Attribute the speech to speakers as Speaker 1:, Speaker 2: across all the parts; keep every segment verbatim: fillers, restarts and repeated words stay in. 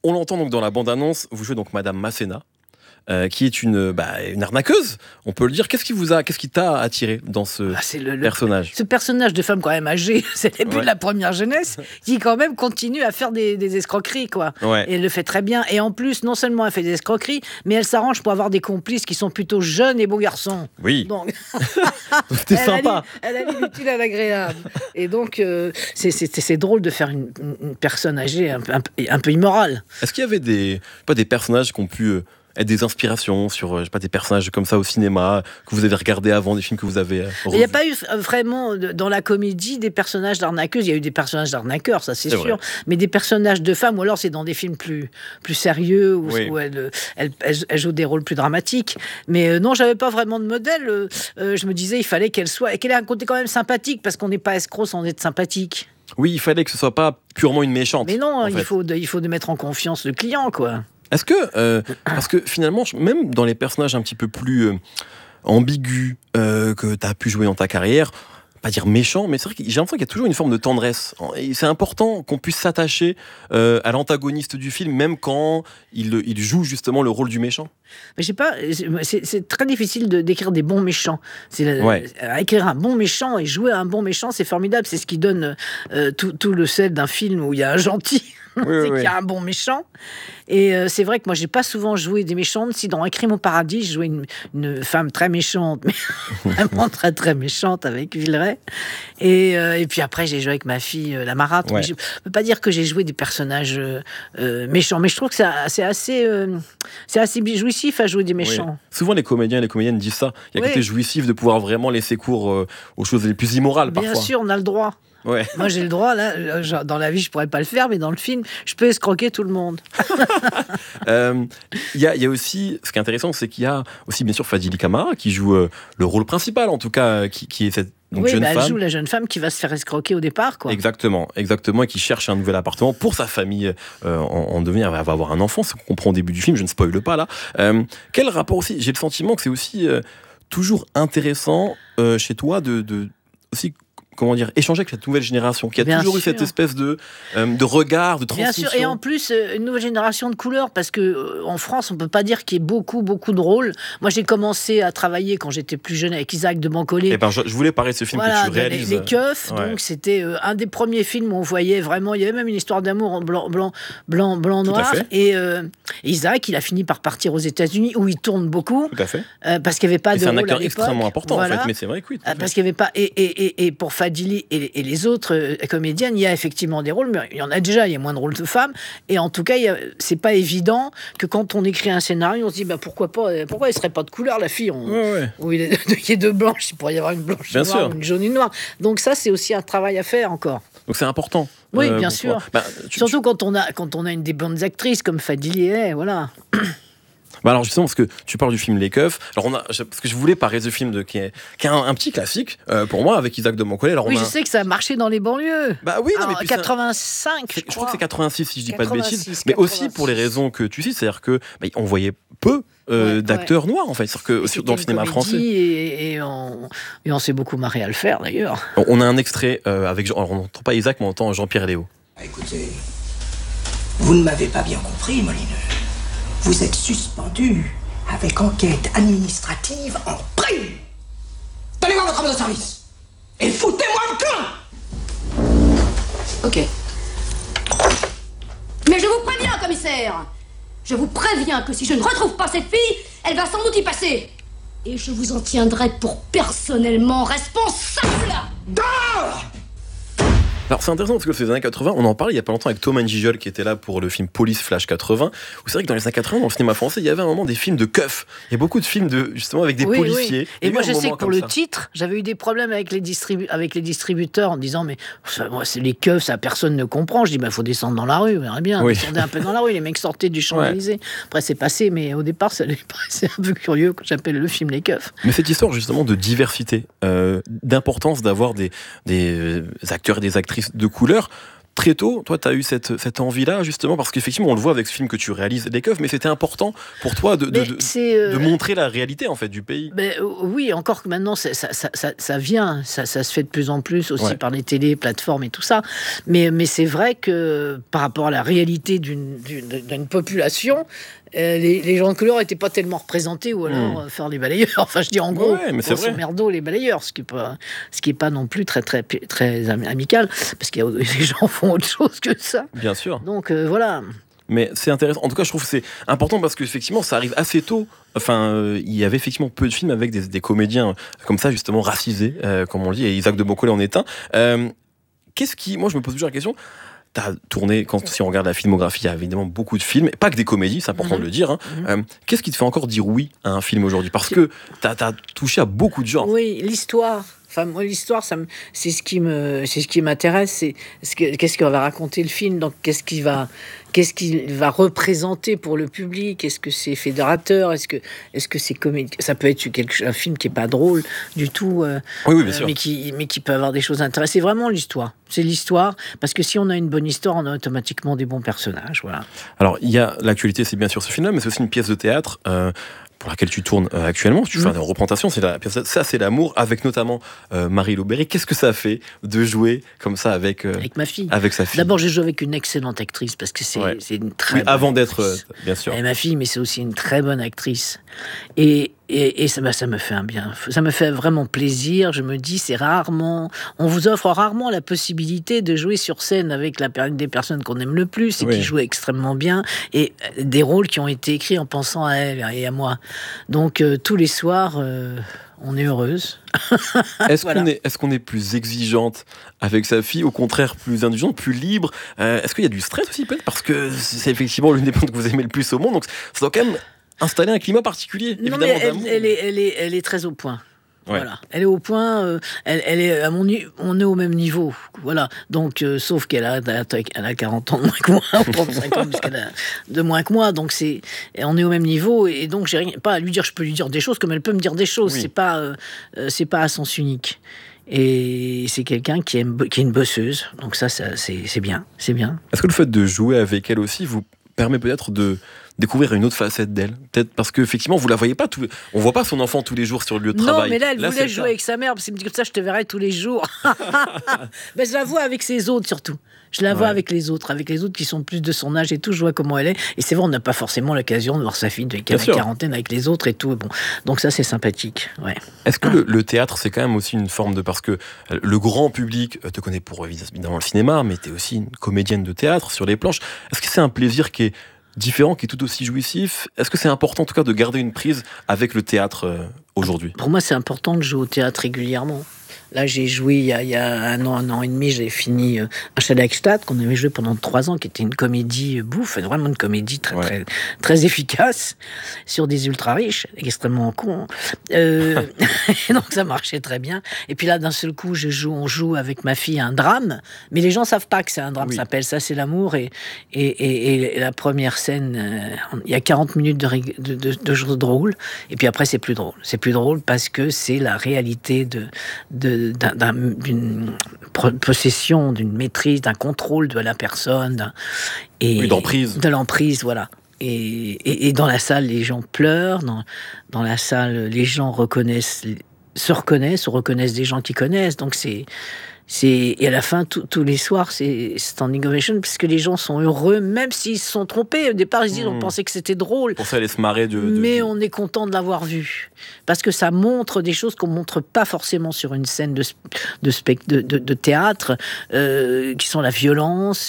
Speaker 1: on l'entend donc dans la bande-annonce, vous jouez donc Madame Masséna. Euh, qui est une, bah, une arnaqueuse, on peut le dire. Qu'est-ce qui vous a, qu'est-ce qui t'a attiré dans ce
Speaker 2: ah, c'est le, le,
Speaker 1: personnage
Speaker 2: Ce personnage de femme quand même âgée, c'est le début ouais. de la première jeunesse, qui quand même continue à faire des, des escroqueries, quoi.
Speaker 1: Ouais.
Speaker 2: Et elle le fait très bien. Et en plus, non seulement elle fait des escroqueries, mais elle s'arrange pour avoir des complices qui sont plutôt jeunes et beaux garçons.
Speaker 1: Oui.
Speaker 2: Donc,
Speaker 1: c'était sympa.
Speaker 2: Elle a l'utile à l'agréable. Et donc, euh, c'est, c'est, c'est drôle de faire une, une personne âgée un, un, un peu immorale.
Speaker 1: Est-ce qu'il y avait des, pas des personnages qui ont pu euh, être des inspirations sur, je sais pas, des personnages comme ça au cinéma, que vous avez regardé avant, des films que vous avez revus?
Speaker 2: Il n'y a pas eu vraiment, dans la comédie, des personnages d'arnaqueuses. Il y a eu des personnages d'arnaqueurs, ça c'est, c'est sûr. Vrai. Mais des personnages de femmes, ou alors c'est dans des films plus, plus sérieux, où, oui. où elles, elles, elles, elles jouent des rôles plus dramatiques. Mais euh, non, j'avais pas vraiment de modèle. Euh, euh, je me disais, il fallait qu'elle soit... Et qu'elle ait un côté quand même sympathique, parce qu'on n'est pas escroc sans être sympathique.
Speaker 1: Oui, il fallait que ce soit pas purement une méchante.
Speaker 2: Mais non, il faut, de, il faut de mettre en confiance le client, quoi.
Speaker 1: Est-ce que, euh, parce que finalement, même dans les personnages un petit peu plus euh, ambigus euh, que tu as pu jouer dans ta carrière, pas dire méchant, mais c'est vrai que j'ai l'impression qu'il y a toujours une forme de tendresse. Et c'est important qu'on puisse s'attacher euh, à l'antagoniste du film, même quand il, il joue justement le rôle du méchant.
Speaker 2: Mais je sais pas, c'est, c'est très difficile de, d'écrire des bons méchants. C'est, ouais. euh, écrire un bon méchant et jouer un bon méchant, c'est formidable. C'est ce qui donne euh, tout, tout le sel d'un film où il y a un gentil. Oui, c'est oui, qu'il y a un bon méchant. Et euh, c'est vrai que moi, j'ai pas souvent joué des méchantes. Si dans Un crime au paradis, j'ai joué une, une femme très méchante, mais vraiment très très méchante avec Villeray. Et, euh, et puis après, j'ai joué avec ma fille, euh, la Marâtre. Ouais. Je peux pas dire que j'ai joué des personnages euh, euh, méchants, mais je trouve que c'est, c'est assez, euh, c'est assez jouissif à jouer des méchants.
Speaker 1: Oui. Souvent, les comédiens et les comédiennes disent ça. Il y a oui. côté jouissif de pouvoir vraiment laisser cours euh, aux choses les plus immorales.
Speaker 2: Bien
Speaker 1: parfois.
Speaker 2: sûr, on a le droit.
Speaker 1: Ouais.
Speaker 2: Moi, j'ai le droit, là, genre, dans la vie, je pourrais pas le faire, mais dans le film, je peux escroquer tout le monde.
Speaker 1: Il euh, y, y a aussi, ce qui est intéressant, c'est qu'il y a aussi, bien sûr, Fadili Camara, qui joue euh, le rôle principal, en tout cas, qui, qui est cette donc,
Speaker 2: oui,
Speaker 1: jeune
Speaker 2: bah, elle
Speaker 1: femme.
Speaker 2: joue la jeune femme qui va se faire escroquer au départ, quoi.
Speaker 1: Exactement, exactement, et qui cherche un nouvel appartement pour sa famille euh, en, en devenir. Elle va avoir un enfant, ce qu'on comprend au début du film, je ne spoile pas, là. Euh, quel rapport aussi, j'ai le sentiment que c'est aussi euh, toujours intéressant euh, chez toi de, de aussi... comment dire, échanger avec cette nouvelle génération, qui a Bien toujours sûr. eu cette espèce de, euh, de regard, de transmission.
Speaker 2: Bien sûr, et en plus, euh, une nouvelle génération de couleurs, parce qu'en euh, France, on ne peut pas dire qu'il y ait beaucoup, beaucoup de rôles. Moi, j'ai commencé à travailler quand j'étais plus jeune avec Isaac de Bancolé.
Speaker 1: Eh ben, je, je voulais parler de ce film voilà, que tu réalises.
Speaker 2: Les, les Keufs, ouais. donc c'était euh, un des premiers films où on voyait vraiment, il y avait même une histoire d'amour en blanc, blanc, blanc, blanc noir. Et euh, Isaac, il a fini par partir aux États-Unis, où il tourne beaucoup.
Speaker 1: Tout à fait.
Speaker 2: Euh, parce qu'il n'y avait pas
Speaker 1: et
Speaker 2: de
Speaker 1: c'est
Speaker 2: rôle
Speaker 1: un acteur
Speaker 2: à l'époque.
Speaker 1: extrêmement important,
Speaker 2: voilà.
Speaker 1: en fait, mais c'est vrai que oui.
Speaker 2: Euh, parce qu'il n'y avait pas... Et, et, et, et pour Fadili et, et les autres euh, comédiennes, il y a effectivement des rôles, mais il y en a déjà, il y a moins de rôles de femmes. Et en tout cas, il y a, c'est pas évident que quand on écrit un scénario, on se dit bah, pourquoi pas, pourquoi elle serait pas de couleur, la fille on,
Speaker 1: ouais, ouais.
Speaker 2: Où il y a deux blanches, il pourrait y avoir une blanche
Speaker 1: bien
Speaker 2: noire,
Speaker 1: sûr.
Speaker 2: Une jaune, une noire. Donc ça, c'est aussi un travail à faire encore.
Speaker 1: Donc c'est important.
Speaker 2: Oui,
Speaker 1: euh,
Speaker 2: bien sûr. Bah, tu, Surtout tu... quand on a quand on a une des bonnes actrices comme Fadili, eh, voilà.
Speaker 1: Bah alors justement parce que tu parles du film Les Keufs. Alors on a parce que je voulais parler de ce film de qui est, qui est un, un petit classique euh, pour moi avec Isaac de Bancolé. Alors
Speaker 2: oui,
Speaker 1: on a...
Speaker 2: je sais que ça a marché dans les banlieues.
Speaker 1: Bah oui, non,
Speaker 2: alors,
Speaker 1: mais
Speaker 2: quatre-vingt-cinq.
Speaker 1: Je,
Speaker 2: je,
Speaker 1: je crois que c'est quatre-vingt-six si je dis pas de bêtises.
Speaker 2: quatre-vingt-six,
Speaker 1: mais aussi pour les raisons que tu cites, c'est-à-dire que bah, on voyait peu euh, ouais, d'acteurs ouais. noirs en fait, c'est-à-dire que sur, dans le cinéma français.
Speaker 2: Et, et, on, et on s'est beaucoup marré à le faire d'ailleurs.
Speaker 1: On a un extrait euh, avec Jean, alors on n'entend pas Isaac, mais on entend Jean-Pierre Léo.
Speaker 3: Écoutez, vous ne m'avez pas bien compris, Molineux. Vous êtes suspendu avec enquête administrative en prime. Donnez voir votre homme de service et foutez-moi le camp.
Speaker 4: Ok. Mais je vous préviens, commissaire. Je vous préviens que si je ne retrouve pas cette fille, elle va sans doute y passer. Et je vous en tiendrai pour personnellement responsable.
Speaker 3: Dehors!
Speaker 1: Alors c'est intéressant parce que ces années quatre-vingts, on en parlait il y a pas longtemps avec Thomas Gijol qui était là pour le film Police Flash quatre-vingts, où c'est vrai que dans les années quatre-vingts, dans le cinéma français, il y avait un moment des films de keufs. Il y a beaucoup de films de, justement avec des
Speaker 2: oui,
Speaker 1: policiers.
Speaker 2: Oui. Et moi je sais que pour le
Speaker 1: ça.
Speaker 2: titre, j'avais eu des problèmes avec les, distribu- avec les distributeurs en disant mais ça, moi, c'est les keufs, ça personne ne comprend. Je dis bah faut descendre dans la rue, on verrait bien, oui. Descendez un peu dans la rue, les mecs sortaient du Champs-Élysées. Ouais. Après c'est passé, mais au départ ça c'est un peu curieux que j'appelle le film Les Keufs.
Speaker 1: Mais cette histoire justement de diversité, euh, d'importance d'avoir des, des acteurs et des actrices de couleur. très tôt, toi, tu as eu cette, cette envie-là, justement, parce qu'effectivement, on le voit avec ce film que tu réalises, Les Keufs, mais c'était important pour toi de, de, de, euh... de montrer la réalité, en fait, du pays.
Speaker 2: Mais, oui, encore que maintenant, ça, ça, ça, ça vient, ça, ça se fait de plus en plus aussi ouais. par les télé, plateformes et tout ça. Mais, mais c'est vrai que par rapport à la réalité d'une, d'une, d'une population, Euh, les, les gens de couleur n'étaient pas tellement représentés, ou alors mmh. faire les balayeurs. Enfin, je dis en gros,
Speaker 1: ouais, mais c'est
Speaker 2: grosso merdo, les balayeurs, ce qui n'est pas, ce qui est pas non plus très, très, très amical, parce que les gens font autre chose que ça.
Speaker 1: Bien sûr.
Speaker 2: Donc euh, voilà.
Speaker 1: Mais c'est intéressant. En tout cas, je trouve que c'est important parce qu'effectivement, ça arrive assez tôt. Enfin, euh, il y avait effectivement peu de films avec des, des comédiens comme ça, justement racisés, euh, comme on le dit, et Isaac de Boncolé en est un. Euh, qu'est-ce qui, moi, je me pose toujours la question. T'as tourné, quand, si on regarde la filmographie, il y a évidemment beaucoup de films, pas que des comédies, c'est important mmh. de le dire. Hein. Mmh. Euh, qu'est-ce qui te fait encore dire oui à un film aujourd'hui ? Parce que t'as, t'as touché à beaucoup de genres.
Speaker 2: Oui, l'histoire. Enfin, moi, l'histoire, ça me, c'est ce qui me, c'est ce qui m'intéresse. C'est ce que, qu'est-ce qu'il va raconter le film. Donc, qu'est-ce qu'il va, qu'est-ce qu'il va représenter pour le public. Est-ce que c'est fédérateur ? Est-ce que, est-ce que c'est comédie ? Ça peut être quelque, un film qui est pas drôle du tout, euh,
Speaker 1: oui, oui, bien
Speaker 2: euh,
Speaker 1: sûr.
Speaker 2: mais qui, mais qui peut avoir des choses intéressantes. C'est vraiment l'histoire. C'est l'histoire, parce que si on a une bonne histoire, on a automatiquement des bons personnages. Voilà.
Speaker 1: Alors, il y a l'actualité, c'est bien sûr ce film-là, mais c'est aussi une pièce de théâtre. Euh, pour laquelle tu tournes euh, actuellement, tu mmh. fais une représentation, c'est la, ça c'est l'amour, avec notamment euh, Marie-Lou Berry. Qu'est-ce que ça fait de jouer comme ça avec, euh,
Speaker 2: avec ma fille,
Speaker 1: avec sa fille ?
Speaker 2: D'abord, j'ai joué avec une excellente actrice, parce que c'est, ouais. c'est une très
Speaker 1: oui,
Speaker 2: bonne
Speaker 1: avant
Speaker 2: actrice.
Speaker 1: d'être, euh, bien sûr.
Speaker 2: Et ma fille, mais c'est aussi une très bonne actrice. Et, et, et ça, bah, ça me fait un bien, ça me fait vraiment plaisir. Je me dis, c'est rarement, on vous offre rarement la possibilité de jouer sur scène avec la, des personnes qu'on aime le plus et oui. qui jouent extrêmement bien, et des rôles qui ont été écrits en pensant à elle et à moi. Donc euh, tous les soirs, euh, on est heureuse.
Speaker 1: Est-ce,
Speaker 2: voilà.
Speaker 1: qu'on est, est-ce qu'on est plus exigeante avec sa fille, au contraire plus indulgente, plus libre ? euh, Est-ce qu'il y a du stress aussi peut-être ? Parce que c'est effectivement l'une des plantes que vous aimez le plus au monde, donc ça doit quand même installer un climat particulier,
Speaker 2: non,
Speaker 1: évidemment,
Speaker 2: mais elle,
Speaker 1: d'amour.
Speaker 2: Elle est, elle, est, elle est très au point.
Speaker 1: Ouais.
Speaker 2: Voilà, elle est au point, euh, elle, elle est à mon ni- on est au même niveau, voilà. Donc, euh, sauf qu'elle a, elle a quarante ans de moins que moi, trente-cinq ans puisqu'elle a de moins que moi, donc c'est, on est au même niveau, et donc j'ai rien, pas à lui dire, je peux lui dire des choses comme elle peut me dire des choses. Oui. C'est pas, euh, c'est pas à sens unique. Et c'est quelqu'un qui aime, qui est une bosseuse, donc ça, ça c'est, c'est bien, c'est bien.
Speaker 1: Est-ce que le fait de jouer avec elle aussi vous permet peut-être de découvrir une autre facette d'elle, peut-être parce qu'effectivement vous la voyez pas tous, on voit pas son enfant tous les jours sur le lieu de
Speaker 2: non,
Speaker 1: travail.
Speaker 2: Non, mais là elle
Speaker 1: là,
Speaker 2: voulait jouer avec sa mère, parce qu'elle me dit comme ça, je te verrai tous les jours. Ben, je la vois avec ses autres surtout. Je la vois ouais. avec les autres, avec les autres qui sont plus de son âge et tout. Je vois comment elle est. Et c'est vrai, on n'a pas forcément l'occasion de voir sa fille de la quarantaine avec les autres et tout. Bon, donc ça, c'est sympathique. Ouais.
Speaker 1: Est-ce que le, le théâtre, c'est quand même aussi une forme de... Parce que le grand public te connaît pour évidemment le cinéma, mais tu es aussi une comédienne de théâtre sur les planches. Est-ce que c'est un plaisir qui est différent, qui est tout aussi jouissif ? Est-ce que c'est important en tout cas de garder une prise avec le théâtre euh, aujourd'hui ?
Speaker 2: Pour moi, c'est important de jouer au théâtre régulièrement. Là, j'ai joué il y a, il y a un an, un an et demi, j'ai fini euh, un Chalet-Stadt qu'on avait joué pendant trois ans, qui était une comédie euh, bouffe, vraiment une comédie très, ouais. très, très efficace sur des ultra riches, extrêmement cons. Euh, donc ça marchait très bien. Et puis là, d'un seul coup, je joue, on joue avec ma fille un drame, mais les gens savent pas que c'est un drame. Oui. Ça s'appelle Ça, c'est l'amour. Et, et, et, et la première scène, euh, il y a quarante minutes de, de, de, de choses drôles, et puis après, c'est plus drôle. C'est plus drôle parce que c'est la réalité de, de D'un, d'un, d'une possession, d'une maîtrise, d'un contrôle de la personne. Et
Speaker 1: oui, d'emprise.
Speaker 2: De l'emprise, voilà. Et, et, et dans la salle, les gens pleurent. Dans, dans la salle, les gens reconnaissent, se reconnaissent ou reconnaissent des gens qui connaissent. Donc c'est... C'est, et à la fin, tout, tous les soirs, c'est standing ovation, puisque les gens sont heureux, même s'ils se sont trompés. Au départ, ils se disent, mmh. on pensait que c'était drôle.
Speaker 1: Pour ça, aller se marrer de, de...
Speaker 2: Mais on est content de l'avoir vu. Parce que ça montre des choses qu'on ne montre pas forcément sur une scène de, de, spect, de, de, de théâtre, euh, qui sont la violence,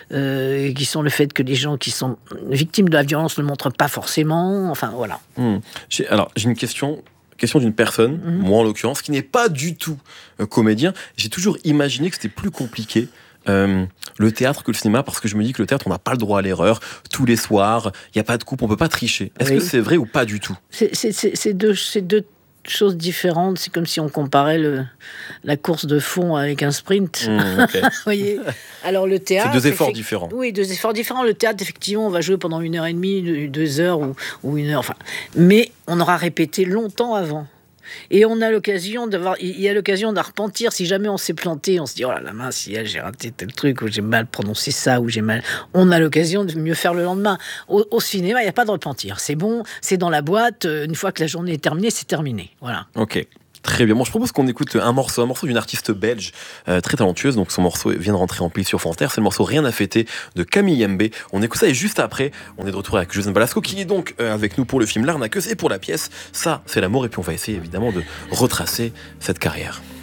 Speaker 2: euh, qui sont le fait que les gens qui sont victimes de la violence ne le montrent pas forcément. Enfin, voilà.
Speaker 1: Mmh. J'ai, alors, j'ai une question... question d'une personne, mmh. moi en l'occurrence, qui n'est pas du tout euh, comédien. J'ai toujours imaginé que c'était plus compliqué euh, le théâtre que le cinéma, parce que je me dis que le théâtre, on n'a pas le droit à l'erreur. Tous les soirs, il n'y a pas de coupe, on ne peut pas tricher. Est-ce oui. que c'est vrai ou pas du tout ?
Speaker 2: c'est, c'est, c'est, c'est, deux, c'est deux choses différentes. C'est comme si on comparait le, la course de fond avec un sprint.
Speaker 1: Mmh, okay.
Speaker 2: Vous voyez ? Alors le théâtre...
Speaker 1: C'est deux efforts effect... différents.
Speaker 2: Oui, deux efforts différents. Le théâtre, effectivement, on va jouer pendant une heure et demie, deux heures ou, ou une heure. Enfin, mais on aura répété longtemps avant. Et on a l'occasion d'avoir, il y a l'occasion d'un repentir. Si jamais on s'est planté, on se dit, oh là la mince, hier j'ai raté tel truc, ou j'ai mal prononcé ça, ou j'ai mal. On a l'occasion de mieux faire le lendemain. Au, au cinéma, il n'y a pas de repentir. C'est bon, c'est dans la boîte. Une fois que la journée est terminée, c'est terminé. Voilà.
Speaker 1: Ok. Très bien. Bon, je propose qu'on écoute un morceau, un morceau d'une artiste belge euh, très talentueuse. Donc son morceau vient de rentrer en pile sur France Inter. C'est le morceau Rien à fêter de Camille Mbé. On écoute ça et juste après, on est de retour avec Josène Balasco qui est donc euh, avec nous pour le film L'Arnaqueuse et pour la pièce Ça, c'est l'amour. Et puis on va essayer évidemment de retracer cette carrière.